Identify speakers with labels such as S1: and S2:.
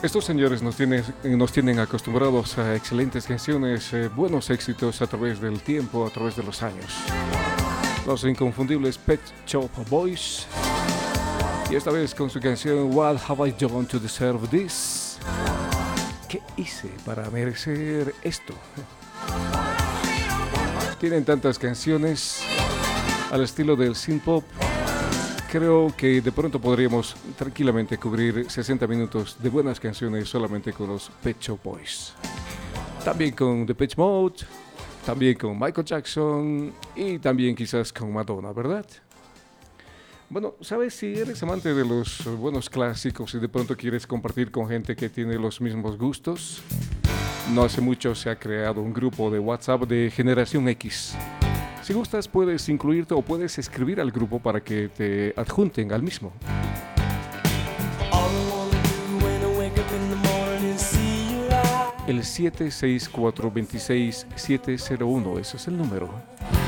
S1: Estos señores nos tienen acostumbrados a excelentes canciones, buenos éxitos a través del tiempo, a través de los años. Los inconfundibles Pet Shop Boys. Y esta vez con su canción What Have I Done to Deserve This? ¿Qué hice para merecer esto? Tienen tantas canciones al estilo del synth-pop. Creo que de pronto podríamos tranquilamente cubrir 60 minutos de buenas canciones solamente con los Pet Shop Boys. También con Depeche Mode, también con Michael Jackson y también quizás con Madonna, ¿verdad? Bueno, ¿sabes? Si eres amante de los buenos clásicos y de pronto quieres compartir con gente que tiene los mismos gustos, no hace mucho se ha creado un grupo de WhatsApp de Generación X. Si gustas, puedes incluirte o puedes escribir al grupo para que te adjunten al mismo. El 764-26701, ese es el número.